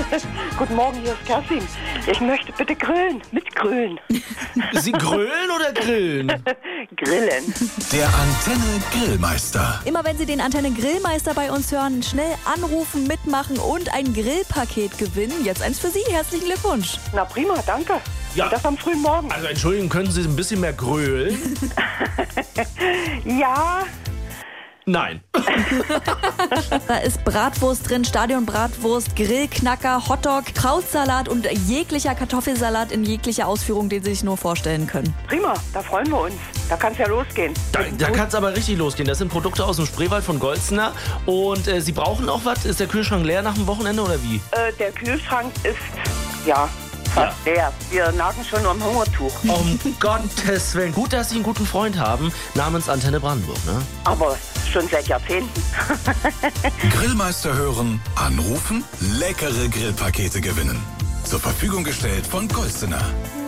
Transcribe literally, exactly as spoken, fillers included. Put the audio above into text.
Guten Morgen, hier ist Kerstin. Ich möchte bitte grillen, mit Grillen. Sie grölen oder grillen? Grillen. Der Antenne Grillmeister. Immer wenn Sie den Antenne Grillmeister bei uns hören, schnell anrufen, mitmachen und ein Grillpaket gewinnen. Jetzt eins für Sie. Herzlichen Glückwunsch. Na prima, danke. Ja. Und das am frühen Morgen. Also entschuldigen, können Sie ein bisschen mehr grölen? Ja, Nein. Da ist Bratwurst drin, Stadionbratwurst, Grillknacker, Hotdog, Krautsalat und jeglicher Kartoffelsalat in jeglicher Ausführung, den Sie sich nur vorstellen können. prima, da freuen wir uns. Da kann es ja losgehen. Da, da kann es aber richtig losgehen. Das sind Produkte aus dem Spreewald von Golzner. Und äh, Sie brauchen auch was? Ist der Kühlschrank leer nach dem Wochenende oder wie? Äh, der Kühlschrank ist, ja, fast leer. Wir nagen schon am Hungertuch. Um Gottes Willen. Gut, dass Sie einen guten Freund haben, namens Antenne Brandenburg, ne? Aber schon seit Jahrzehnten. Grillmeister hören, anrufen, leckere Grillpakete gewinnen. Zur Verfügung gestellt von Golzner.